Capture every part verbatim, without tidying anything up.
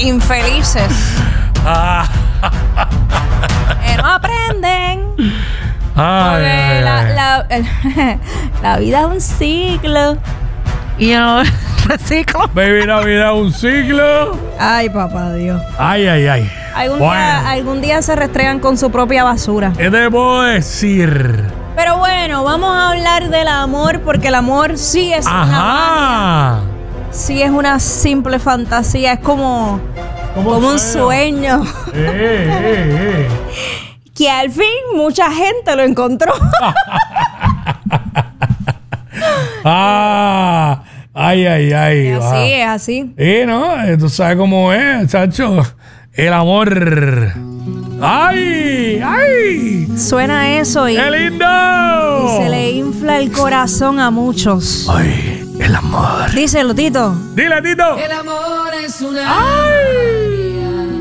Infelices. Que no aprenden. Ay, Porque ay, la, ay. la, el- la vida es un ciclo. Y yo no reciclo. Baby, la vida es un ciclo. Ay, papá Dios. Ay, ay, ay. Algún, Bueno. día, algún día se restregan con su propia basura. ¿Qué te puedo decir? Pero bueno, vamos a hablar del amor porque el amor sí es una Ajá. sí es una simple fantasía, es como, ¿Cómo como un suena? sueño Eh, eh, eh. que al fin mucha gente lo encontró. Ah, ay, ay, ay. Es wow. así, es así. Sí, ¿no? Eh, Tú sabes cómo es, chacho. El amor. ¡Ay! ¡Ay! Suena eso y, ¡Qué lindo! y se le infla el corazón a muchos. ¡Ay! El amor. Díselo, Tito. Dile, Tito. El amor es una, ¡Ay!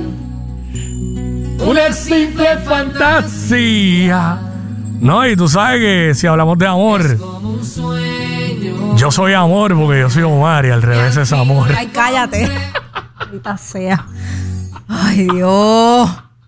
Una simple fantasía. No, y tú sabes que si hablamos de amor, como un sueño. yo soy amor porque yo soy Omar y al revés es amor. Ay, cállate. Maldita sea. Ay, Dios.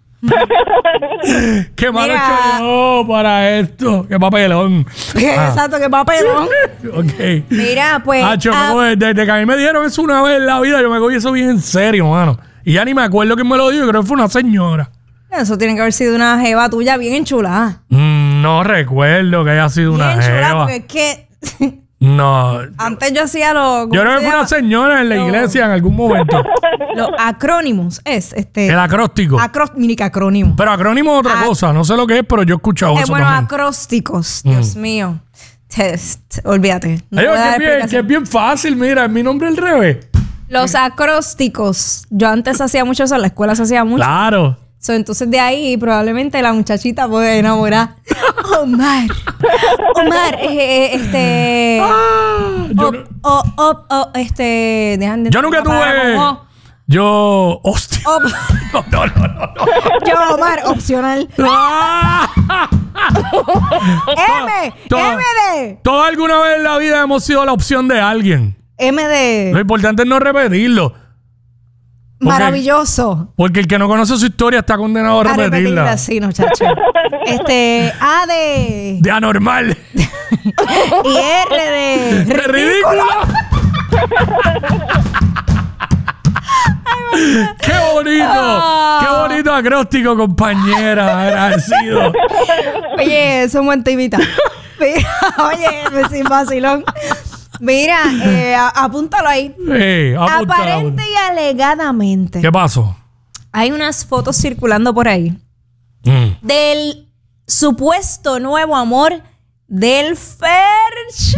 ¡Qué mal he Mira. hecho yo para esto! ¡Qué papelón! Ah, Exacto, qué papelón. ok. Mira, pues. Hacho, ah, como desde, desde que a mí me dieron eso una vez en la vida, yo me cogí eso bien en serio, mano. Y ya ni me acuerdo quién me lo dijo, creo que fue una señora. eso tiene que haber sido una jeva tuya bien enchulada. Mm, no recuerdo que haya sido una Bien enchulada, jeva. porque es que No. antes yo hacía los. Yo creo que fue una señora en la Los- iglesia en algún momento. Los acrónimos. Es este. El acróstico. Acro, mini que acrónimo. Pero acrónimo es otra Ac- cosa. No sé lo que es, pero yo he escuchado Eh, eso bueno, también. acrósticos. Dios mío. Te- te- olvídate. No Ay, voy a dar que, es bien, que explicación. es bien fácil, mira, mi nombre al revés. Los acrósticos. Yo antes hacía mucho eso, en la escuela se hacía mucho. Claro. So, entonces de ahí probablemente la muchachita puede enamorar. Omar. Omar, eh, eh, este. Ah, yo, O, no- o, o, o, este. Dejan de yo nunca la palabra tuve. con O. Yo. Hostia. O- No, no, no, no. no. Yo, Omar, opcional. Ah. M. Todo- M de. Todos alguna vez en la vida hemos sido la opción de alguien. M Lo de. importante es no repetirlo. Maravilloso. Porque el que no conoce su historia está condenado a A repetirla. repetirla, sí, no, chacho. Este. A de. De anormal. Y R de. De ridículo. ¡Qué bonito! Ah. ¡Qué bonito acróstico, compañera! Agradecido. Oye, es un buen timita. Mira, oye, sin vacilón. Mira, eh, a- apúntalo ahí. Sí, apúntala. Aparente y alegadamente. ¿Qué pasó? Hay unas fotos circulando por ahí Mm. del supuesto nuevo amor del Fercho.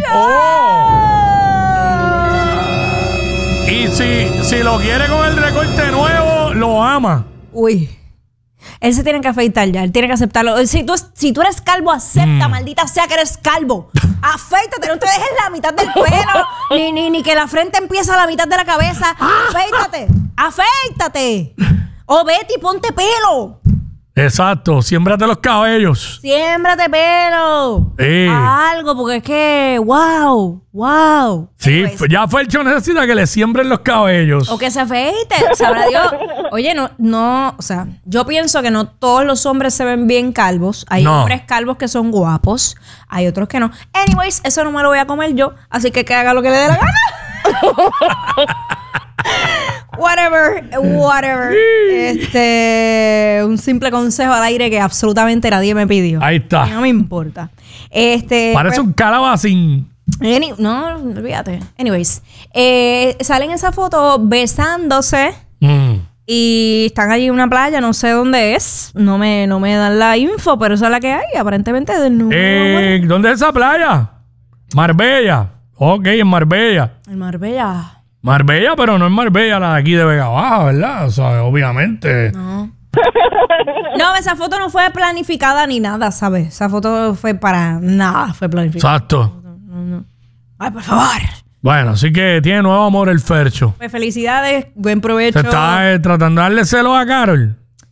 Y si, si lo quiere con el recorte nuevo, lo ama. Uy. Él se tiene que afeitar ya, él tiene que aceptarlo. Si tú, si tú eres calvo, acepta, Mm. maldita sea que eres calvo. Afeítate, no te dejes la mitad del pelo, ni, ni, ni que la frente empieza a la mitad de la cabeza. Afeítate, afeítate. O vete y ponte pelo. Exacto, siémbrate los cabellos. Siémbrate pelo. Sí. Algo, porque es que, wow, wow. Sí, Anyways. ya Fercho necesita que le siembren los cabellos. O que se afeite, sabrá Dios. Oye, no, no, o sea, yo pienso que no todos los hombres se ven bien calvos. Hay No. hombres calvos que son guapos, hay otros que no. Anyways, eso no me lo voy a comer yo, así que que haga lo que le dé la gana. Whatever, whatever. Este, un simple consejo al aire que absolutamente nadie me pidió. Ahí está. Y no me importa. Este, Parece pues, un calabacín. Any- no, olvídate. Anyways, eh, salen esa foto besándose Mm. y están allí en una playa, no sé dónde es. No me, no me dan la info, pero esa es la que hay, aparentemente del nuevo Eh, ¿Dónde es esa playa? Marbella. Ok, en Marbella. El Marbella. Marbella, pero no es Marbella la de aquí de Vega Baja, ¿verdad? O sea, obviamente. No. No, esa foto no fue planificada ni nada, ¿sabes? Esa foto fue para nada, fue planificada. Exacto. Ay, por favor. Bueno, así que tiene nuevo amor el Fercho. Pues felicidades, buen provecho. Se está eh, tratando de darle celos a Carol.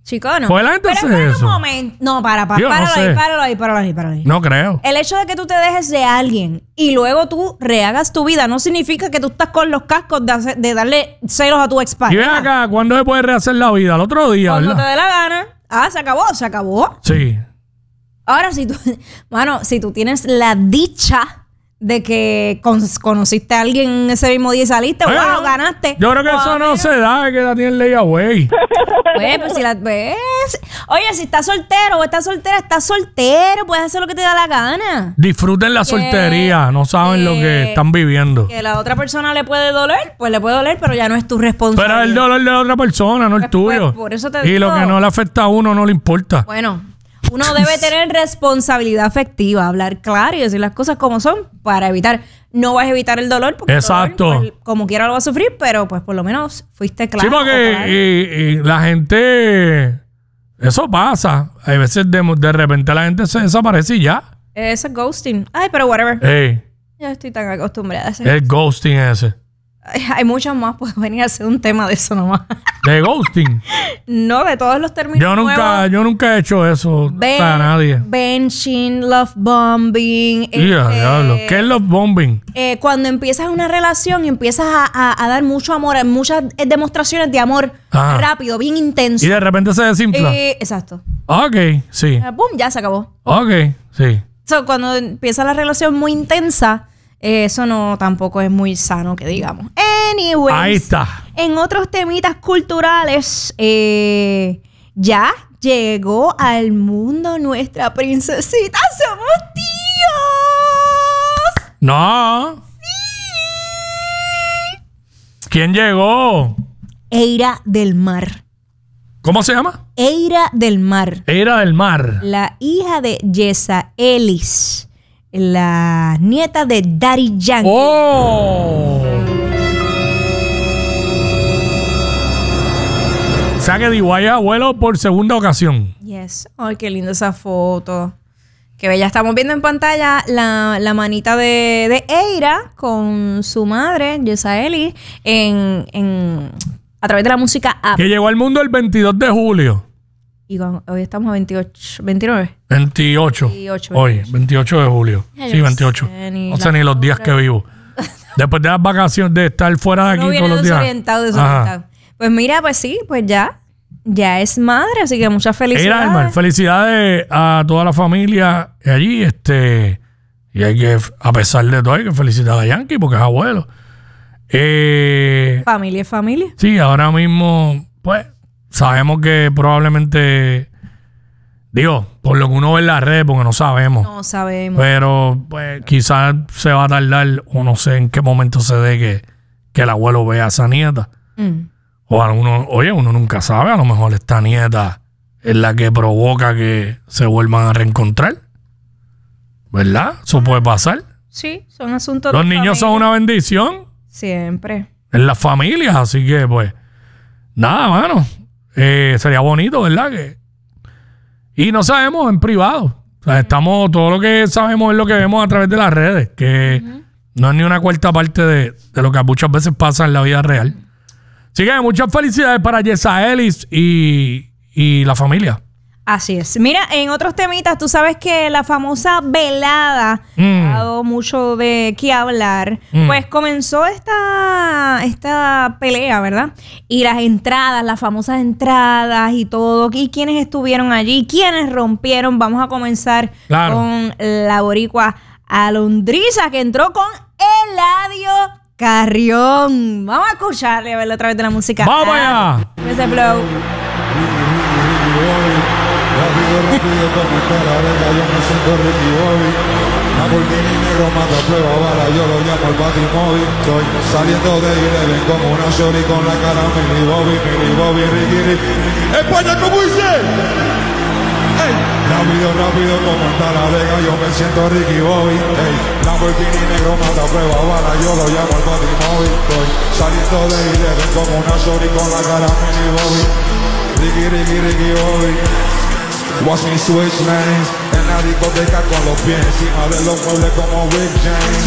Chico, no. Pues la gente Pero hace espera eso. un momento. No, para, para, Yo no páralo sé. ahí, páralo ahí, páralo ahí, páralo ahí. No creo. El hecho de que tú te dejes de alguien y luego tú rehagas tu vida no significa que tú estás con los cascos de, hacer- de darle celos a tu Y ven expareja. acá, ¿cuándo se puede rehacer la vida? El otro día, Cuando te ¿verdad? dé la gana. Ah, se acabó, se acabó. Sí. Ahora, si tú, bueno, si tú tienes la dicha de que con- conociste a alguien ese mismo día y saliste, Bueno, wow, ganaste. Yo creo que eso no se da, es que la tienen ley away. Pues, pues si la ves. Oye, si estás soltero o estás soltera, estás soltero, puedes hacer lo que te da la gana. Disfruten la Que- soltería, no saben lo que que- están viviendo. Que la otra persona le puede doler, pues le puede doler, pero ya no es tu responsabilidad. Pero el dolor de la otra persona, no el Pues, tuyo. pues, por eso te Y lo digo. que no le afecta a uno no le importa. Bueno, uno debe tener responsabilidad afectiva, hablar claro y decir las cosas como son para evitar. No vas a evitar el dolor porque el Exacto. dolor, pues, como quiera lo vas a sufrir, pero pues por lo menos fuiste claro. Sí, o porque claro. y- y la gente... Eso pasa. Hay veces de, de repente la gente se desaparece y ya. Ese es ghosting. Ay, pero whatever. Ey, Ya estoy tan acostumbrada a ese. el ghosting ese. Ay, hay muchos más, puedo venir a hacer un tema de eso nomás. De ghosting. No, de todos los términos Yo nunca, nuevos. yo nunca he hecho eso Ben- para nadie. Benching, love bombing. Yeah, este, diablo. ¿Qué es los bombing? eh, cuando empiezas una relación y empiezas a, a- a dar mucho amor, muchas eh, demostraciones de amor Ajá. rápido, bien intenso. Y de repente se desinfla. Eh, exacto. Ok, sí. Eh, ¡Pum! Ya se acabó. Ok, sí. So, cuando empieza la relación muy intensa, eh, eso no tampoco es muy sano, que digamos. Anyways, Ahí está. en otros temitas culturales, eh, ya llegó al mundo nuestra princesita. ¡Somos tíos! No. ¿Quién llegó? Eira del Mar. ¿Cómo se llama? Eira del Mar. Era del mar. La hija de Yesa Ellis. La nieta de Daddy Yankee. ¡Oh! O sea que D Y es abuelo por segunda ocasión. Yes. Ay, qué linda esa foto. Que bella. Estamos viendo en pantalla la, la manita de, de Eira con su madre, Yesa Ellis, en, en, a través de la música app. Que llegó al mundo el veintidós de julio. Y con- hoy estamos a veintiocho, veintinueve. veintiocho. veintiocho, Hoy, veintiocho de julio. Ya Sí, yo veintiocho. sé, ni No sé la ni los días hora. que vivo. Después de las vacaciones, de estar fuera de aquí No viene todos los días. desorientado, Ajá. desorientado. Pues mira, pues sí, pues ya. Ya es madre, así que muchas Eira del Mar, felicidades. felicidades a toda la familia allí, este, y hay que, a pesar de todo, hay que felicitar a Yankee porque es abuelo. Eh, Familia es familia. sí, ahora mismo, pues, sabemos que probablemente, digo, por lo que uno ve en la red, porque no sabemos, No sabemos. pero pues quizás se va a tardar, o no sé en qué momento se dé que, que el abuelo vea a esa nieta. Mm. O a uno, oye, uno nunca sabe, a lo mejor esta nieta es la que provoca que se vuelvan a reencontrar. ¿Verdad? Eso puede pasar. Sí, son asuntos Los de niños son familia. una bendición Siempre. en las familias, así que pues, nada, mano. Eh, sería bonito, ¿verdad? Que... Y no sabemos en privado. O sea, estamos, todo lo que sabemos es lo que vemos a través de las redes, que no es ni una cuarta parte de, de lo que muchas veces pasa en la vida real. Así que muchas felicidades para Yesa Ellis y, y la familia. Así es. Mira, en otros temitas, tú sabes que la famosa velada Mm. ha dado mucho de qué hablar. Mm. Pues comenzó esta, esta pelea, ¿verdad? Y las entradas, las famosas entradas y todo. ¿Y quiénes estuvieron allí? ¿Quiénes rompieron? Vamos a comenzar Claro. con la boricua Alondriza, que entró con Eladio Carrión. Vamos a escucharle, a verlo a través de la música. ¡Vamos Ah, allá! ese blow. Rápido, rápido, como está la vega, yo me siento Ricky Bobby. Lamborghini negro mata prueba bala, yo lo llamo el Batimóvil. Estoy saliendo de Eleven como una shorty con la cara Millie Bobby, Millie Bobby, Ricky Ricky. España, ¿cómo dice? Ey. Rápido, rápido, como está la vega, yo me siento Ricky Bobby. Ey. Lamborghini negro mata prueba bala, yo lo llamo el Batimóvil. Estoy saliendo de Eleven como una shorty con la cara Millie Bobby. Ricky, Ricky, Ricky Bobby. Watch me switch lanes en la discoteca con los pies encima de los muebles como Rick James.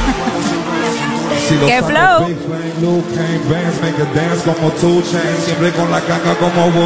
Si lo ¡Qué saco, flow! Big Flame, Luke Kane, Vance, make a dance como two Chainz, siempre con la caca como Wu